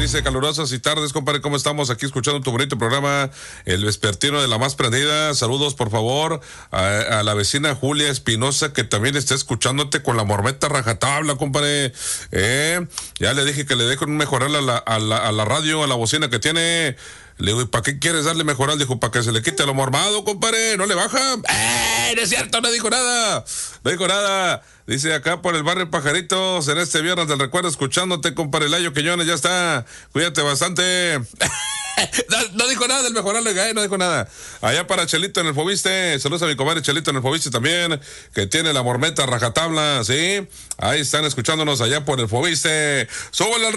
dice calurosas y tardes, compadre, ¿cómo estamos? Aquí escuchando tu bonito programa, El Vespertino de la Más Prendida. Saludos, por favor, a la vecina Julia Espinosa, que también está escuchándote con la mormeta rajatabla, compadre. Ya le dije que le dejen mejorar a la radio, a la bocina que tiene. Le digo, ¿y para qué quieres darle mejorar? Dijo, para que se le quite lo mormado, compadre, no le baja. No es cierto, no dijo nada. No dijo nada. Dice acá por el barrio Pajaritos, en este viernes del recuerdo, escuchándote, compadre Layo Quiñones, ya está. Cuídate bastante. No dijo nada del mejorarle, no dijo nada. Allá para Chelito en el Fobiste, saludos a mi comadre Chelito en el Fobiste también, que tiene la mormeta rajatabla, ¿sí? Ahí están escuchándonos allá por el Fobiste. Súbale al